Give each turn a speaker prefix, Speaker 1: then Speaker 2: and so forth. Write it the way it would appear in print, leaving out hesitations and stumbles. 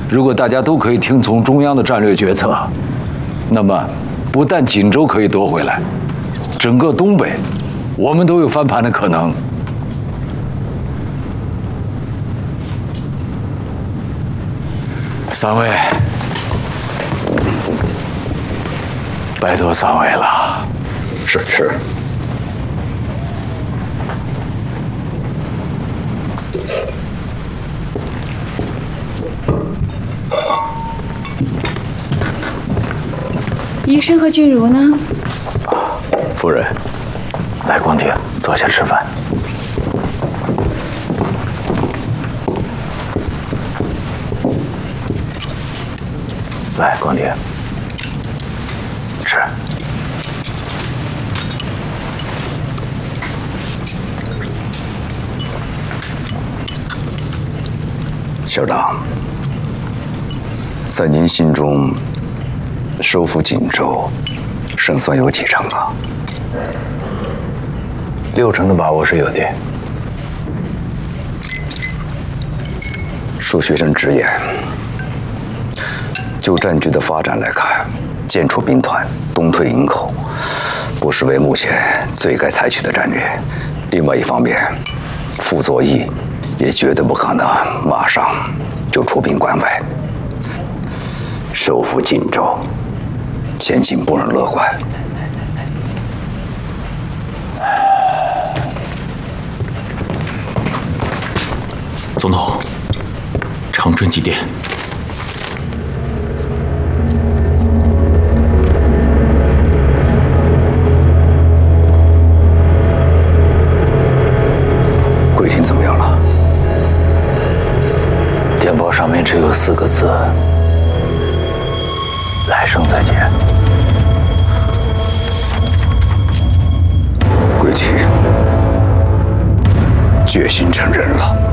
Speaker 1: 如果大家都可以听从中央的战略决策，那么不但锦州可以夺回来，整个东北，我们都有翻盘的可能。三位，拜托三位了。
Speaker 2: 是。
Speaker 3: 医生和君如呢？
Speaker 2: 夫人，
Speaker 1: 来，光庭，坐下吃饭。来，光庭，吃。
Speaker 2: 校长，在您心中，收复锦州，胜算有几成啊
Speaker 1: ？60%的把握是有的。
Speaker 2: 恕学生直言，就战局的发展来看，渐出兵团，东退营口，不失为目前最该采取的战略。另外一方面，傅作义也绝对不可能马上就出兵关外。收复锦州，前景不容乐观。
Speaker 4: 总统，长春急电。
Speaker 2: 桂婷怎么样了？
Speaker 1: 电报上面只有4个字：来生再见。
Speaker 2: 桂婷决心成人了。